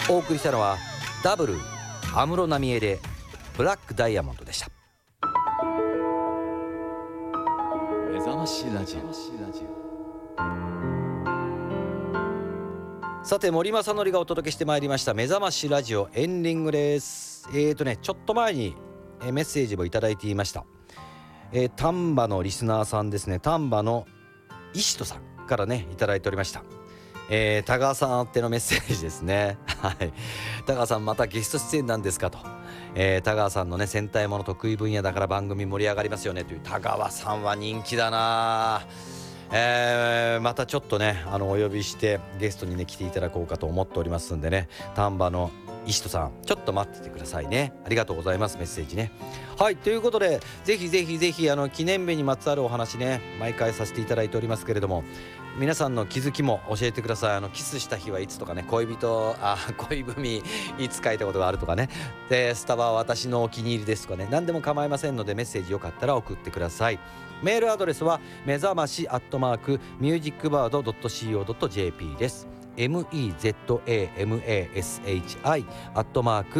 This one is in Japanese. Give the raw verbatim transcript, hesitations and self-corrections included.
お送りしたのはダブル安室奈美恵でブラックダイヤモンドでした。 目覚ましラジオ。 さて森正則がお届けしてまいりました目覚ましラジオエンディングです。えーとねちょっと前にメッセージもいただいていました。えー、丹波のリスナーさんですね。丹波の石戸さんからねいただいておりました。えー、田川さん宛てのメッセージですね。はい、田川さんまたゲスト出演なんですかと、えー、田川さんのね戦隊もの得意分野だから番組盛り上がりますよねという。田川さんは人気だな。えー、またちょっとねあのお呼びしてゲストにね来ていただこうかと思っておりますんでね、丹波の石戸さんちょっと待っててくださいね。ありがとうございますメッセージね。はい、ということでぜひぜひぜひあの記念日にまつわるお話ね毎回させていただいておりますけれども、皆さんの気づきも教えてください。あのキスした日はいつとかね、恋人あ恋文いつ書いたことがあるとかね、でスタバは私のお気に入りですとかね、何でも構いませんのでメッセージよかったら送ってください。メールアドレスは目覚ましアットマークミュージックバードドットシーオードットジェーピー です。 メザマシ アットマーク